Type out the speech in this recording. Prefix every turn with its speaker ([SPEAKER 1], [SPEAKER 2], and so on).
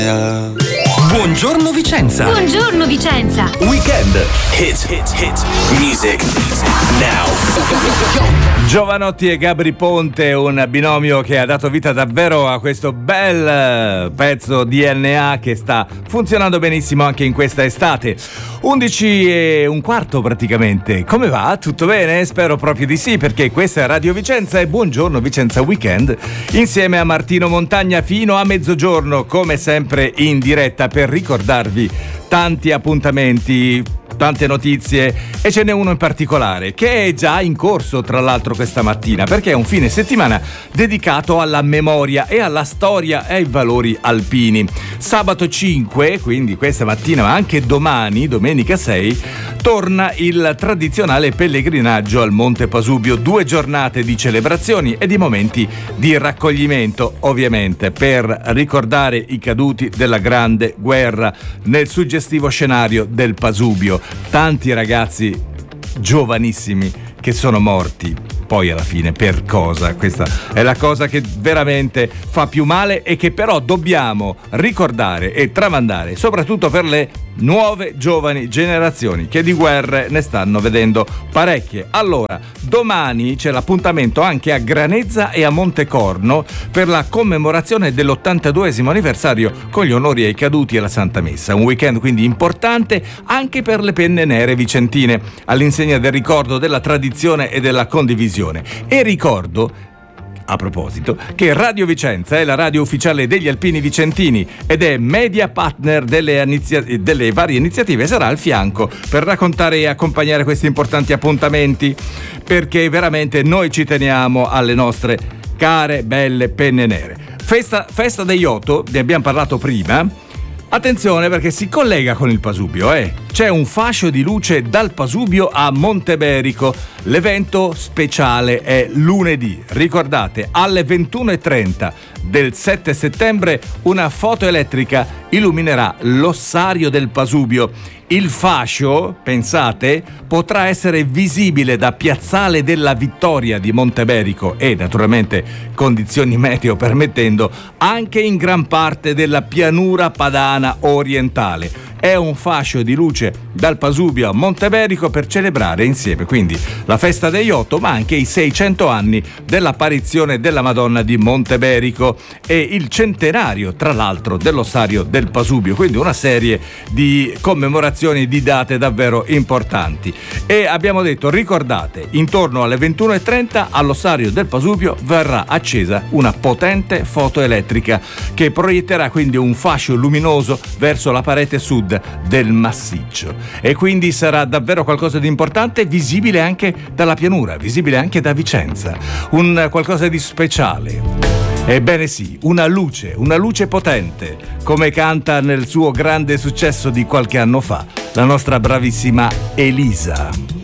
[SPEAKER 1] Buongiorno Vicenza.
[SPEAKER 2] Buongiorno Vicenza.
[SPEAKER 1] Weekend. Hit. Music. Now.
[SPEAKER 3] Giovanotti e Gabri Ponte, un binomio che ha dato vita davvero a questo bel pezzo DNA che sta funzionando benissimo anche in questa estate. 11:15 praticamente. Come va? Tutto bene? Spero proprio di sì, perché questa è Radio Vicenza e Buongiorno Vicenza Weekend insieme a Martino Montagna fino a mezzogiorno, come sempre in diretta per ricordarvi tanti appuntamenti, tante notizie, e ce n'è uno in particolare che è già in corso tra l'altro questa mattina, perché è un fine settimana dedicato alla memoria e alla storia e ai valori alpini. Sabato 5, quindi questa mattina, ma anche domani, domenica 6, torna il tradizionale pellegrinaggio al Monte Pasubio, 2 giornate di celebrazioni e di momenti di raccoglimento, ovviamente per ricordare i caduti della Grande Guerra nel suggestivo scenario del Pasubio. Tanti ragazzi giovanissimi che sono morti. Poi alla fine per cosa? Questa è la cosa che veramente fa più male e che però dobbiamo ricordare e tramandare, soprattutto per le nuove giovani generazioni che di guerre ne stanno vedendo parecchie. Allora, domani c'è l'appuntamento anche a Granezza e a Montecorno per la commemorazione dell'82esimo anniversario con gli onori ai caduti e la Santa Messa. Un weekend quindi importante anche per le penne nere vicentine, all'insegna del ricordo, della tradizione e della condivisione. E ricordo, a proposito, che Radio Vicenza è la radio ufficiale degli alpini vicentini ed è media partner delle varie iniziative, sarà al fianco per raccontare e accompagnare questi importanti appuntamenti, perché veramente noi ci teniamo alle nostre care belle penne nere. Festa degli Otto, ne abbiamo parlato prima. Attenzione, perché si collega con il Pasubio, C'è un fascio di luce dal Pasubio a Monteberico. L'evento speciale è lunedì. Ricordate, alle 21:30 del 7 settembre una foto elettrica illuminerà l'ossario del Pasubio. Il fascio, pensate, potrà essere visibile da Piazzale della Vittoria di Monteberico e, naturalmente, condizioni meteo permettendo, anche in gran parte della pianura padana orientale. È un fascio di luce dal Pasubio a Monteberico per celebrare insieme quindi la festa degli Otto, ma anche i 600 anni dell'apparizione della Madonna di Monteberico e il centenario, tra l'altro, dell'ossario del Pasubio, quindi una serie di commemorazioni di date davvero importanti. E abbiamo detto, ricordate, intorno alle 21:30 all'ossario del Pasubio verrà accesa una potente foto elettrica che proietterà quindi un fascio luminoso verso la parete sud del massiccio, e quindi sarà davvero qualcosa di importante, visibile anche dalla pianura, visibile anche da Vicenza, un qualcosa di speciale. Ebbene sì, una luce potente, come canta nel suo grande successo di qualche anno fa la nostra bravissima Elisa.